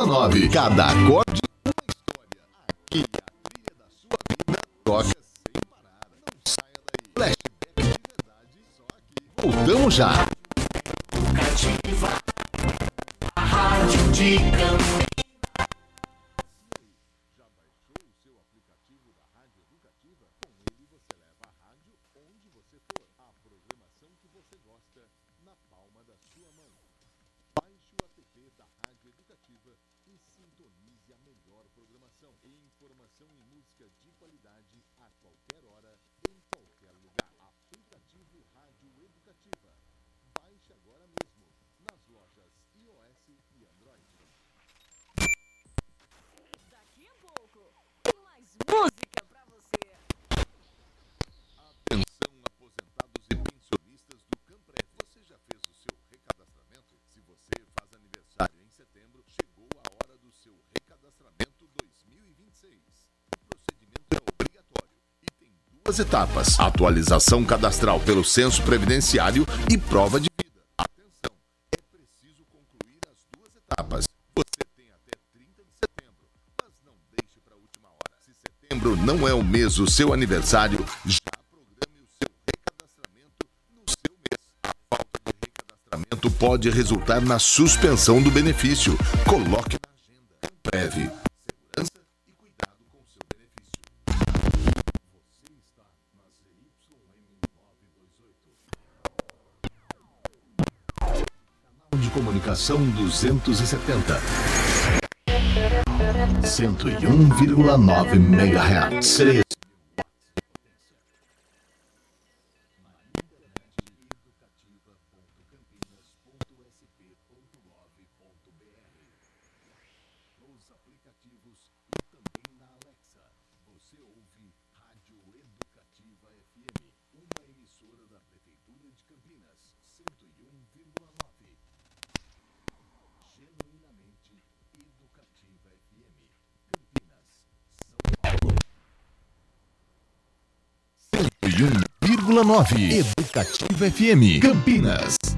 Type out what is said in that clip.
101,9. Cada acorde uma história. Aqui a trilha da sua vida toca sem parar. Não saia daí. Flashback de verdade só aqui. Voltamos já. Educativa, a rádio de Campinas. Já baixou o seu aplicativo da Rádio Educativa? Com ele você leva a rádio onde você for. A programação que você gosta na palma da sua mão. Baixe o app da Rádio Educativa e sintonize a melhor programação. Informação e música de qualidade a qualquer hora, em qualquer lugar. Aplicativo Rádio Educativa. Baixe agora mesmo nas lojas iOS e Android. Daqui a pouco, tem mais música pra você. Atenção, aposentados e pensionistas do Camprev. Você já fez o seu recadastramento? Se você faz aniversário em setembro, chegou a hora do seu recadastramento 2026. O procedimento é obrigatório e tem duas etapas: atualização cadastral pelo Censo Previdenciário e prova de vida. Atenção, é preciso concluir as duas etapas. Você tem até 30 de setembro, mas não deixe para a última hora. Se setembro não é o mês do seu aniversário, já programe o seu recadastramento no seu mês. A falta de recadastramento pode resultar na suspensão do benefício. Coloque na agenda. Breve. Segurança e cuidado com o seu benefício. Você está na ZYM 928. Canal de comunicação 270. 101,9 MHz. Nos aplicativos e também na Alexa, você ouve Rádio Educativa FM, uma emissora da Prefeitura de Campinas, 101,9. Genuinamente Educativa FM, Campinas, São Paulo. 101,9 Educativa FM Campinas.